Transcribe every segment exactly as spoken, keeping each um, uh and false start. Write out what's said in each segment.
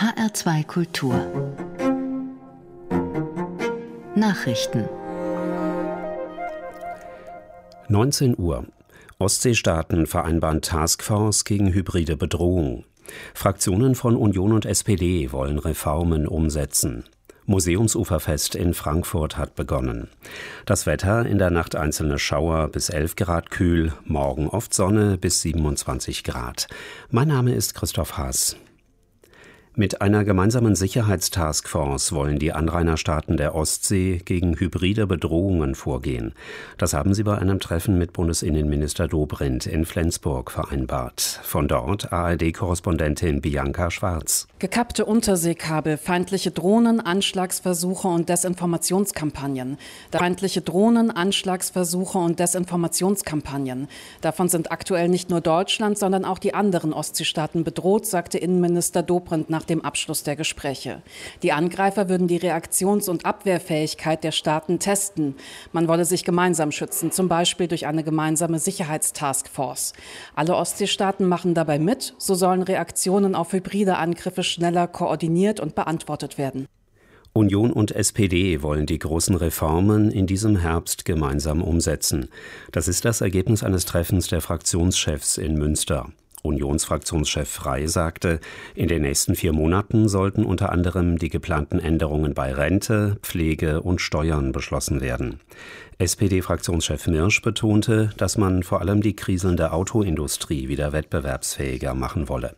H R zwei Kultur Nachrichten neunzehn Uhr. Ostseestaaten vereinbaren Taskforce gegen hybride Bedrohung. Fraktionen von Union und S P D wollen Reformen umsetzen. Museumsuferfest in Frankfurt hat begonnen. Das Wetter: in der Nacht einzelne Schauer, bis elf Grad kühl, morgen oft Sonne bis siebenundzwanzig Grad. Mein Name ist Christoph Haas. Mit einer gemeinsamen Sicherheitstaskforce wollen die Anrainerstaaten der Ostsee gegen hybride Bedrohungen vorgehen. Das haben sie bei einem Treffen mit Bundesinnenminister Dobrindt in Flensburg vereinbart. Von dort A R D-Korrespondentin Bianca Schwarz. Gekappte Unterseekabel, feindliche Drohnen, Anschlagsversuche und Desinformationskampagnen. Feindliche Drohnen, Anschlagsversuche und Desinformationskampagnen. Davon sind aktuell nicht nur Deutschland, sondern auch die anderen Ostseestaaten bedroht, sagte Innenminister Dobrindt nach dem Abschluss der Gespräche. Die Angreifer würden die Reaktions- und Abwehrfähigkeit der Staaten testen. Man wolle sich gemeinsam schützen, zum Beispiel durch eine gemeinsame Sicherheitstaskforce. Alle Ostseestaaten machen dabei mit, so sollen Reaktionen auf hybride Angriffe schneller koordiniert und beantwortet werden. Union und S P D wollen die großen Reformen in diesem Herbst gemeinsam umsetzen. Das ist das Ergebnis eines Treffens der Fraktionschefs in Münster. Unionsfraktionschef Frey sagte, in den nächsten vier Monaten sollten unter anderem die geplanten Änderungen bei Rente, Pflege und Steuern beschlossen werden. S P D-Fraktionschef Mirsch betonte, dass man vor allem die kriselnde Autoindustrie wieder wettbewerbsfähiger machen wolle.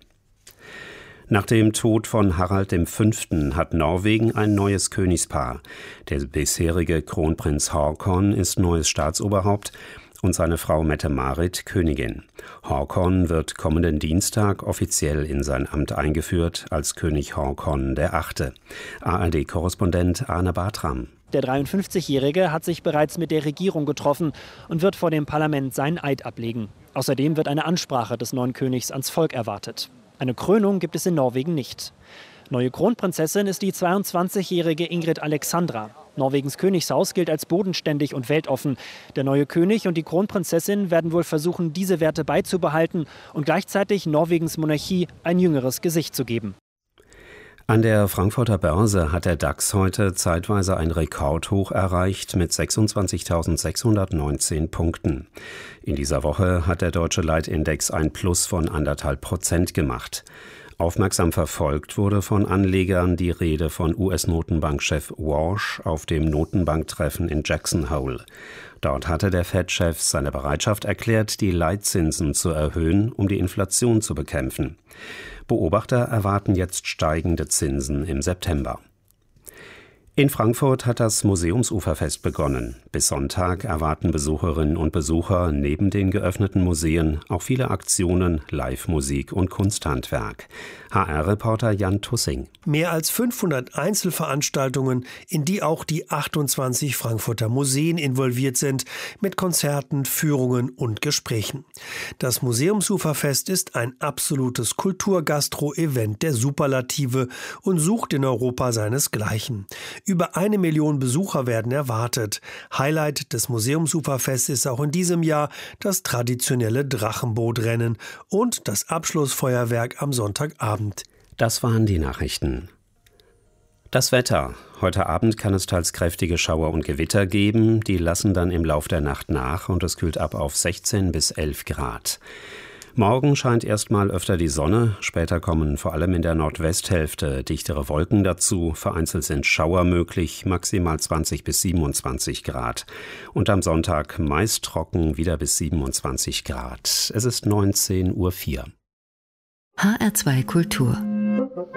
Nach dem Tod von Harald der Fünfte hat Norwegen ein neues Königspaar. Der bisherige Kronprinz Haakon ist neues Staatsoberhaupt und seine Frau Mette-Marit Königin. Haakon wird kommenden Dienstag offiziell in sein Amt eingeführt als König Haakon der Achte. A R D-Korrespondent Arne Bartram. Der dreiundfünfzigjährige hat sich bereits mit der Regierung getroffen und wird vor dem Parlament seinen Eid ablegen. Außerdem wird eine Ansprache des neuen Königs ans Volk erwartet. Eine Krönung gibt es in Norwegen nicht. Neue Kronprinzessin ist die zweiundzwanzigjährige Ingrid Alexandra. Norwegens Königshaus gilt als bodenständig und weltoffen. Der neue König und die Kronprinzessin werden wohl versuchen, diese Werte beizubehalten und gleichzeitig Norwegens Monarchie ein jüngeres Gesicht zu geben. An der Frankfurter Börse hat der DAX heute zeitweise ein Rekordhoch erreicht mit sechsundzwanzigtausendsechshundertneunzehn Punkten. In dieser Woche hat der deutsche Leitindex ein Plus von anderthalb Prozent gemacht. Aufmerksam verfolgt wurde von Anlegern die Rede von U S-Notenbankchef Walsh auf dem Notenbanktreffen in Jackson Hole. Dort hatte der Fed-Chef seine Bereitschaft erklärt, die Leitzinsen zu erhöhen, um die Inflation zu bekämpfen. Beobachter erwarten jetzt steigende Zinsen im September. In Frankfurt hat das Museumsuferfest begonnen. Bis Sonntag erwarten Besucherinnen und Besucher neben den geöffneten Museen auch viele Aktionen, Live-Musik und Kunsthandwerk. H R-Reporter Jan Tussing. Mehr als fünfhundert Einzelveranstaltungen, in die auch die achtundzwanzig Frankfurter Museen involviert sind, mit Konzerten, Führungen und Gesprächen. Das Museumsuferfest ist ein absolutes Kulturgastro-Event der Superlative und sucht in Europa seinesgleichen. Über eine Million Besucher werden erwartet. Highlight des Museumsuferfests ist auch in diesem Jahr das traditionelle Drachenbootrennen und das Abschlussfeuerwerk am Sonntagabend. Das waren die Nachrichten. Das Wetter. Heute Abend kann es teils kräftige Schauer und Gewitter geben. Die lassen dann im Lauf der Nacht nach und es kühlt ab auf sechzehn bis elf Grad. Morgen scheint erstmal öfter die Sonne, später kommen vor allem in der Nordwesthälfte dichtere Wolken dazu, vereinzelt sind Schauer möglich, maximal zwanzig bis siebenundzwanzig Grad. Und am Sonntag meist trocken, wieder bis siebenundzwanzig Grad. Es ist neunzehn Uhr vier. H R zwei Kultur